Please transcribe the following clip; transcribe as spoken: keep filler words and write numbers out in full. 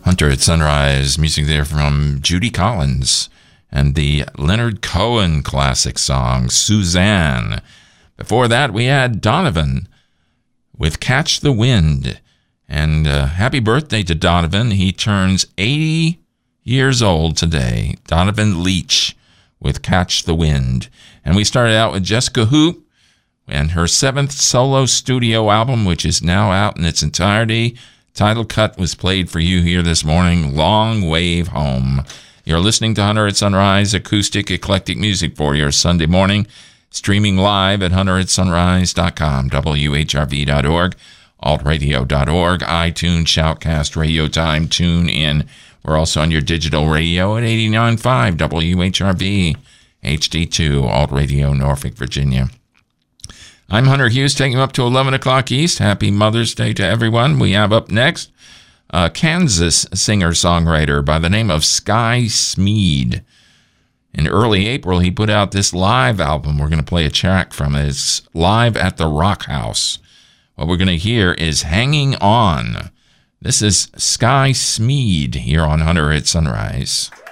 Hunter at Sunrise, music there from Judy Collins and the Leonard Cohen classic song, Suzanne. Before that, we had Donovan with Catch the Wind. And uh, happy birthday to Donovan. He turns eighty years old today. Donovan Leitch with Catch the Wind. And we started out with Jessica Hoop and her seventh solo studio album, which is now out in its entirety. Title cut was played for you here this morning, Long Wave Home. You're listening to Hunter at Sunrise, acoustic eclectic music for your Sunday morning, streaming live at hunter at sunrise dot com, W H R V dot org, alt radio dot org, iTunes, Shoutcast, Radio Time, Tune In. We're also on your digital radio at eighty-nine point five W H R V, H D two, Alt Radio, Norfolk, Virginia. I'm Hunter Hughes, taking you up to eleven o'clock East. Happy Mother's Day to everyone. We have up next a Kansas singer-songwriter by the name of Sky Smeed. In early April, he put out this live album. We're going to play a track from it. It's live at the Rock House. What we're going to hear is Hanging On. This is Sky Smeed here on Hunter at Sunrise.